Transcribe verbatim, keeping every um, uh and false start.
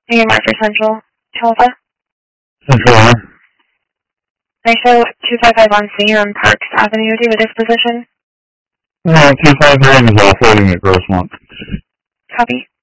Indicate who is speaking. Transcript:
Speaker 1: New Marker Central, Tulsa.
Speaker 2: Central.
Speaker 1: I show two five five on C on Parks Avenue. Do you have a disposition?
Speaker 2: No, two five nine is offloading at Grossmont.
Speaker 1: Copy.